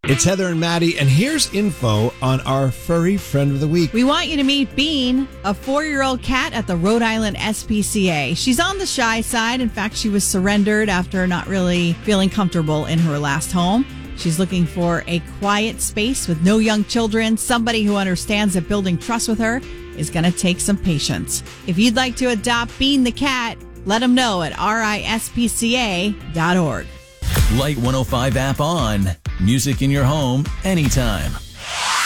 It's Heather and Maddie, and here's info on our furry friend of the week. We want you to meet Bean, a 4-year-old cat at the Rhode Island SPCA. She's on the shy side. In fact, she was surrendered after not really feeling comfortable in her last home. She's looking for a quiet space with no young children, somebody who understands that building trust with her is going to take some patience. If you'd like to adopt Bean the cat, let them know at rispca.org. Light 105 app on. Music in your home anytime.